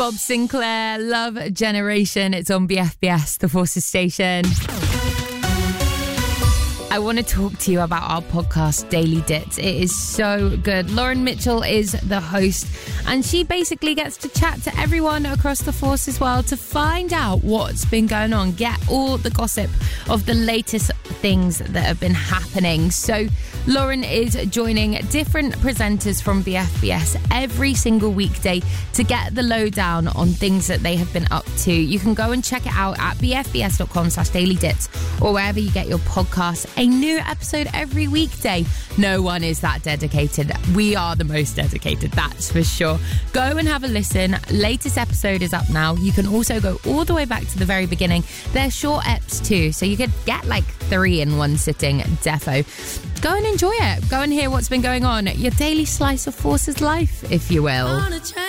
Bob Sinclair, Love Generation. It's on BFBS, the Forces station. I want to talk to you about our podcast, Daily Dits. It is so good. Lauren Mitchell is the host, and she basically gets to chat to everyone across the Forces world to find out what's been going on, get all the gossip of the latest things that have been happening. So Lauren is joining different presenters from BFBS every single weekday to get the lowdown on things that they have been up to. You can go and check it out at bfbs.com/dailydits or wherever you get your podcasts. A new episode every weekday. No one is that dedicated. We are the most dedicated, that's for sure. Go and have a listen. Latest episode is up now. You can also go all the way back to the very beginning. They're short eps too, so you could get like 3 in one sitting, defo. Go and enjoy it. Go and hear what's been going on. Your daily slice of Forces life, if you will.